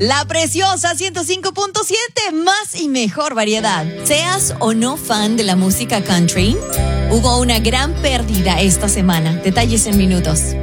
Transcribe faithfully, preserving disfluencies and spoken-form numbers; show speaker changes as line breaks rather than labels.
La Preciosa ciento cinco punto siete, más y mejor variedad. Seas o no fan de la música country, hubo una gran pérdida esta semana. Detalles en minutos.